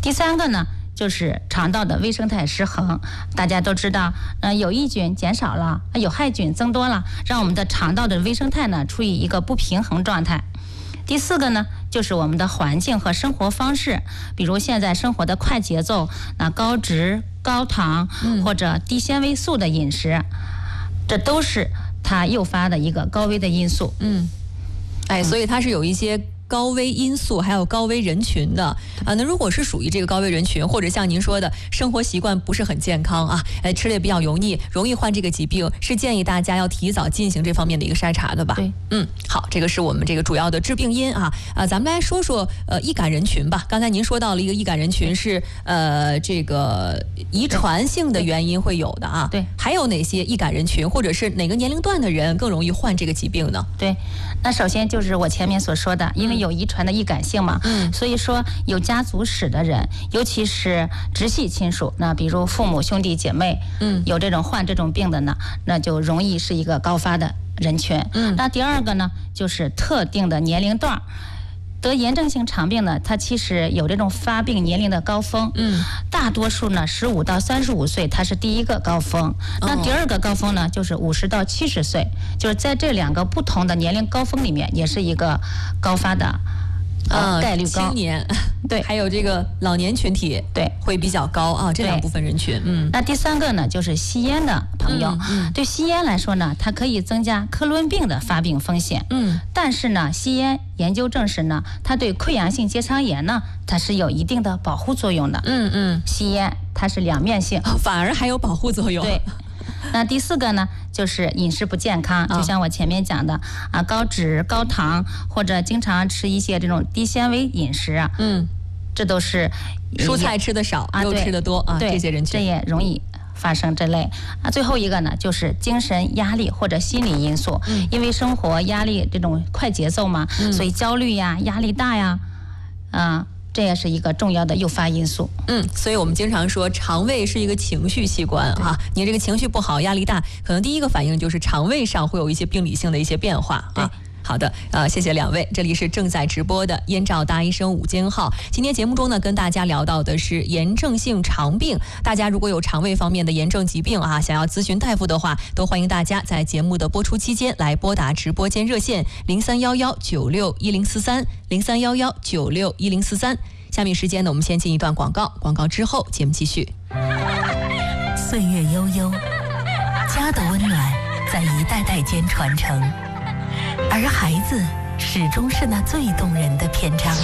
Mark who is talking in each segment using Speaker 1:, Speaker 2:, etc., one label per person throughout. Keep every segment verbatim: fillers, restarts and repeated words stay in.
Speaker 1: 第三个呢，就是肠道的微生态失衡。大家都知道，呃，有益菌减少了，有害菌增多了，让我们的肠道的微生态呢处于一个不平衡状态。第四个呢，就是我们的环境和生活方式，比如现在生活的快节奏，那高脂、高糖或者低纤维素的饮食，这都是它诱发的一个高危的因素。
Speaker 2: 嗯，哎，所以它是有一些高危因素，还有高危人群的啊。那如果是属于这个高危人群，或者像您说的生活习惯不是很健康啊，哎，吃的也比较油腻，容易患这个疾病，是建议大家要提早进行这方面的一个筛查的吧？
Speaker 1: 对，
Speaker 2: 嗯，好，这个是我们这个主要的致病因啊啊，咱们来说说呃易感人群吧。刚才您说到了一个易感人群是呃这个遗传性的原因会有的啊，
Speaker 1: 对，
Speaker 2: 还有哪些易感人群，或者是哪个年龄段的人更容易患这个疾病呢？
Speaker 1: 对，那首先就是我前面所说的，因为有遗传的易感性嘛，嗯，所以说有家族史的人，尤其是直系亲属，那比如父母兄弟姐妹，嗯，有这种患这种病的呢，那就容易是一个高发的人群。嗯，那第二个呢，就是特定的年龄段。得炎症性肠病呢，它其实有这种发病年龄的高峰，嗯，大多数呢十五到三十五岁，它是第一个高峰。那第二个高峰呢，就是五十到七十岁，就是在这两个不同的年龄高峰里面，也是一个高发的。呃，概率高，
Speaker 2: 青年
Speaker 1: 对，
Speaker 2: 还有这个老年群体
Speaker 1: 对
Speaker 2: 会比较高啊，这两部分人群。嗯，
Speaker 1: 那第三个呢，就是吸烟的朋友。嗯，嗯对吸烟来说呢，它可以增加克伦病的发病风险。嗯，但是呢，吸烟研究证实呢，它对溃疡性结肠炎呢，它是有一定的保护作用的。嗯嗯，吸烟它是两面性，
Speaker 2: 哦，反而还有保护作用。
Speaker 1: 对。那第四个呢，就是饮食不健康，就像我前面讲的啊，高脂、高糖，或者经常吃一些这种低纤维饮食啊，嗯，这都是
Speaker 2: 蔬菜吃的少，肉吃的多啊，这些人群
Speaker 1: 这也容易发生这类啊。最后一个呢，就是精神压力或者心理因素，嗯，因为生活压力这种快节奏嘛，嗯，所以焦虑呀、压力大呀，啊。这也是一个重要的诱发因素。
Speaker 2: 嗯，所以我们经常说肠胃是一个情绪器官啊，你这个情绪不好、压力大，可能第一个反应就是肠胃上会有一些病理性的一些变化啊。好的，呃，谢谢两位。这里是正在直播的燕赵大医生午间号。今天节目中呢，跟大家聊到的是炎症性肠病。大家如果有肠胃方面的炎症疾病啊，想要咨询大夫的话，都欢迎大家在节目的播出期间来拨打直播间热线零三幺幺九六一零四三零三幺幺九六一零四三。下面时间呢，我们先进一段广告，广告之后节目继续。
Speaker 3: 岁月悠悠，家的温暖在一代代间传承。而孩子始终是那最动人的篇章。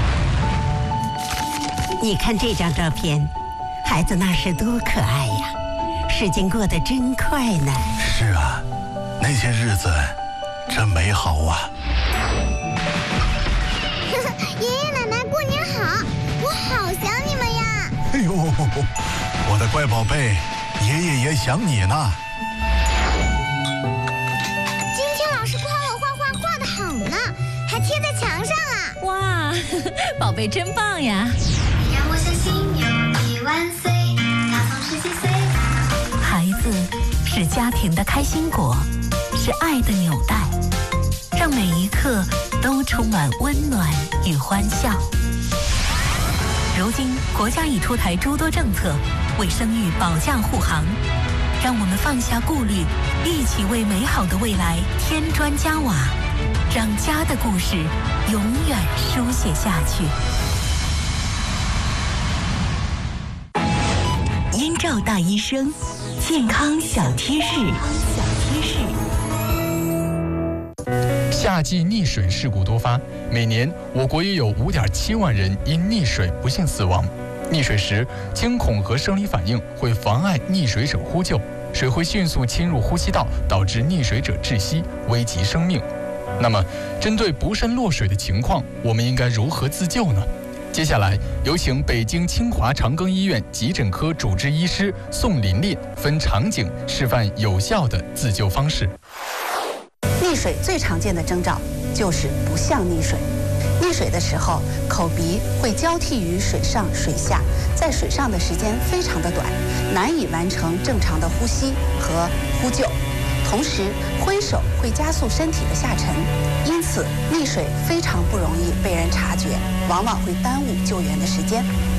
Speaker 4: 你看这张照片，孩子那时多可爱呀！时间过得真快呢。
Speaker 5: 是啊，那些日子真美好啊！
Speaker 6: 爷爷奶奶过年好，我好想你们呀！
Speaker 5: 哎呦，我的乖宝贝，爷爷也想你呢。
Speaker 6: 贴在墙上啊！
Speaker 7: 哇，宝贝真棒呀！
Speaker 8: 让我相信有你万岁，他从十几岁。
Speaker 3: 孩子是家庭的开心果，是爱的纽带，让每一刻都充满温暖与欢笑。如今国家已出台诸多政策，为生育保驾护航，让我们放下顾虑，一起为美好的未来添砖加瓦。让家的故事永远书写下去。燕赵大医生，健康小贴士。小贴士。
Speaker 9: 夏季溺水事故多发，每年我国约有五点七万人因溺水不幸死亡。溺水时，惊恐和生理反应会妨碍溺水者呼救，水会迅速侵入呼吸道，导致溺水者窒息，危及生命。那么，针对不慎落水的情况，我们应该如何自救呢？接下来，有请北京清华长庚医院急诊科主治医师宋琳琳分场景示范有效的自救方式。
Speaker 10: 溺水最常见的征兆就是不像溺水。溺水的时候，口鼻会交替于水上水下，在水上的时间非常的短，难以完成正常的呼吸和呼救。同时，挥手会加速身体的下沉，因此溺水非常不容易被人察觉，往往会耽误救援的时间。